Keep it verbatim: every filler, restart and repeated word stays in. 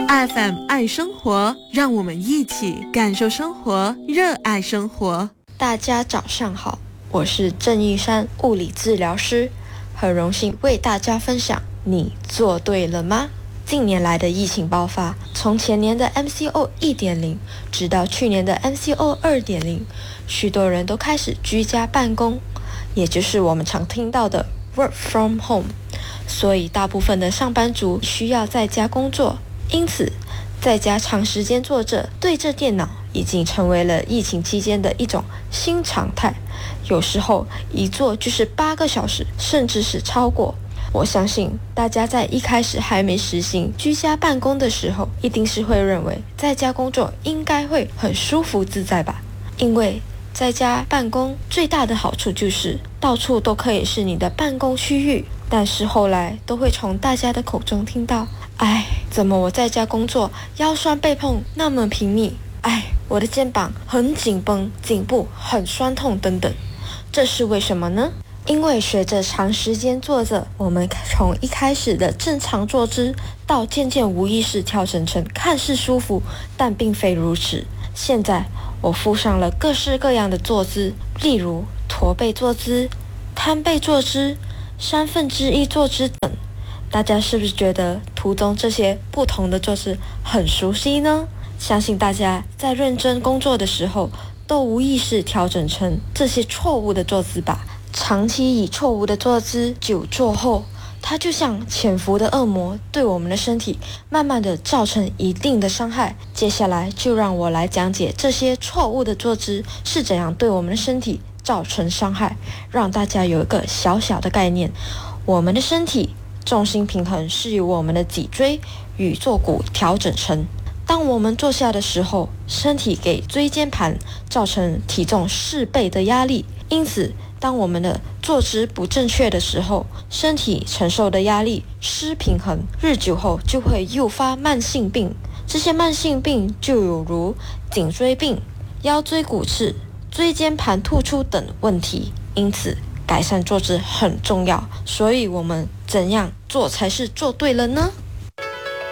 F M 爱生活，让我们一起感受生活，热爱生活。 大家早上好，我是郑玉山物理治疗师，很荣幸为大家分享你做对了吗？近年来的疫情爆发，从前年的 M C O 一点零 直到去年的 M C O 二点零， 许多人都开始居家办公，也就是我们常听到的 Work from home， 所以大部分的上班族需要在家工作，因此在家长时间坐着对着电脑已经成为了疫情期间的一种新常态，有时候一坐就是八个小时，甚至是超过。我相信大家在一开始还没实行居家办公的时候，一定是会认为在家工作应该会很舒服自在吧。因为在家办公最大的好处就是到处都可以是你的办公区域，但是后来都会从大家的口中听到，哎，怎么我在家工作腰酸背痛那么频密，哎，我的肩膀很紧绷，颈部很酸痛等等。这是为什么呢？因为随着长时间坐着，我们从一开始的正常坐姿到渐渐无意识调整成看似舒服但并非如此。现在我附上了各式各样的坐姿，例如驼背坐姿、摊背坐姿、三分之一坐姿等。大家是不是觉得图中这些不同的坐姿很熟悉呢？相信大家在认真工作的时候都无意识调整成这些错误的坐姿吧。长期以错误的坐姿久坐后，它就像潜伏的恶魔，对我们的身体慢慢的造成一定的伤害。接下来就让我来讲解这些错误的坐姿是怎样对我们的身体造成伤害，让大家有一个小小的概念。我们的身体重心平衡是由我们的脊椎与坐骨调整成。当我们坐下的时候，身体给椎间盘造成体重四倍的压力，因此当我们的坐姿不正确的时候，身体承受的压力失平衡，日久后就会诱发慢性病。这些慢性病就有如颈椎病、腰椎骨刺、椎间盘突出等问题。因此改善坐姿很重要，所以我们怎样做才是做对了呢？